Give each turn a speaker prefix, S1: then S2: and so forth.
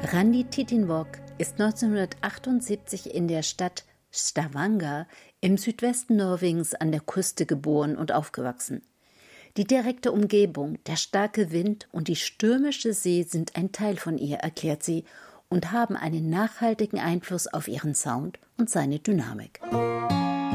S1: Randi Tittenvåg ist 1978 in der Stadt Stavanger im Südwesten Norwegens an der Küste geboren und aufgewachsen. Die direkte Umgebung, der starke Wind und die stürmische See sind ein Teil von ihr, erklärt sie, und haben einen nachhaltigen Einfluss auf ihren Sound und seine Dynamik.